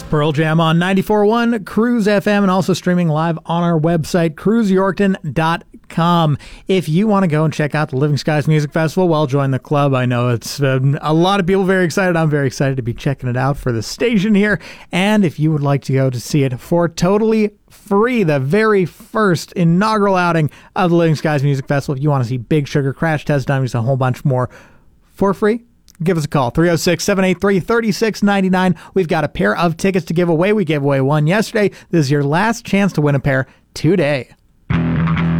Pearl Jam on 94.1 Cruise FM and also streaming live on our website, cruiseyorkton.com. If you want to go and check out the Living Skies Music Festival, well, join the club. I know it's a lot of people very excited. I'm very excited to be checking it out for the station here. And if you would like to go to see it for totally free, the very first inaugural outing of the Living Skies Music Festival, if you want to see Big Sugar, Crash Test Dummies, a whole bunch more for free, give us a call, 306-783-3699. We've got a pair of tickets to give away. We gave away one yesterday. This is your last chance to win a pair today.